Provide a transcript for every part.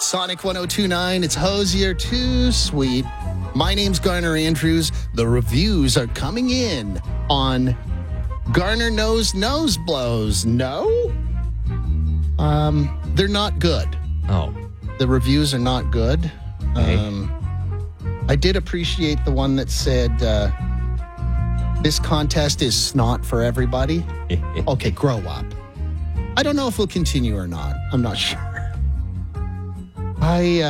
Sonic 1029. It's Hosier Too Sweet. My name's Garner Andrews. The reviews are coming in on Garner Knows Nose Blows. No? They're not good. Oh. The reviews are not good. Okay. I did appreciate the one that said, this contest is snot for everybody. Okay, grow up. I don't know if we'll continue or not. I'm not sure. I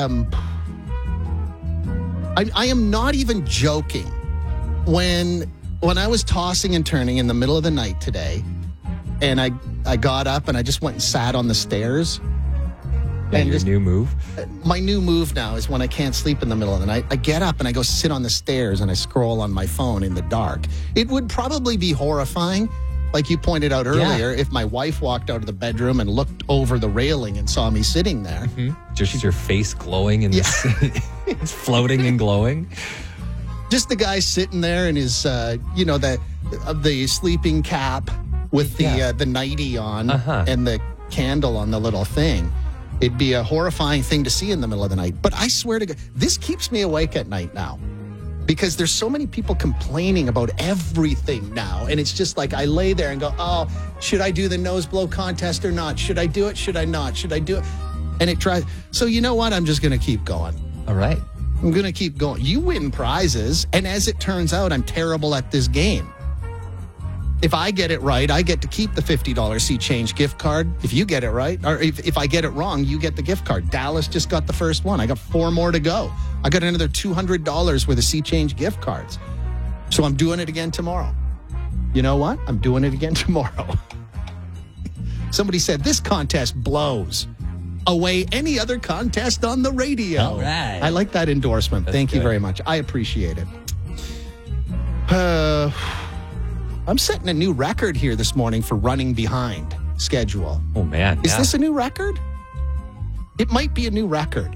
am not even joking. When I was tossing and turning in the middle of the night today, and I got up and I just went and sat on the stairs. And your new move? My new move now is when I can't sleep in the middle of the night, I get up and I go sit on the stairs and I scroll on my phone in the dark. It would probably be horrifying, like you pointed out earlier, if my wife walked out of the bedroom and looked over the railing and saw me sitting there. Mm-hmm. Just your face glowing and it's floating and glowing. Just the guy sitting there in his, the sleeping cap with the nightie on and the candle on the little thing. It'd be a horrifying thing to see in the middle of the night. But I swear to God, this keeps me awake at night now. Because there's so many people complaining about everything now. And it's just like I lay there and go, oh, should I do the nose blow contest or not? Should I do it? Should I not? Should I do it? And it tries. So you know what? I'm just going to keep going. All right. I'm going to keep going. You win prizes. And as it turns out, I'm terrible at this game. If I get it right, I get to keep the $50 Sea Change gift card. If you get it right, or if I get it wrong, you get the gift card. Dallas just got the first one. I got 4 more to go. I got another $200 worth of Sea Change gift cards. So I'm doing it again tomorrow. You know what? I'm doing it again tomorrow. Somebody said, this contest blows away any other contest on the radio. All right. I like that endorsement. Thank you very much. I appreciate it. I'm setting a new record here this morning for running behind schedule. Oh, man. Is this a new record? It might be a new record.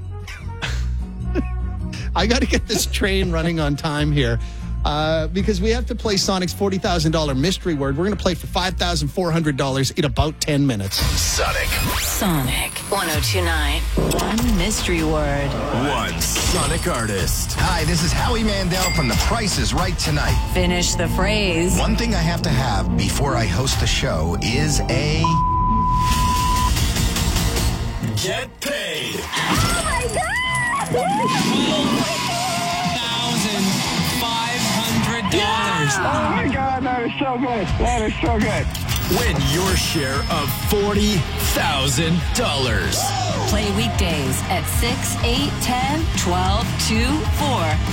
I got to get this train running on time here because we have to play Sonic's $40,000 mystery word. We're going to play for $5,400 in about 10 minutes. Sonic 1029. One mystery word. One Sonic artist. Hi, this is Howie Mandel from The Price is Right Tonight. Finish the phrase. One thing I have to have before I host the show is a... Get paid. Oh my God! $12,500. Oh my God, that is so good. That is so good. Win your share of $40,000. Play weekdays at 6, 8, 10, 12, 2, 4.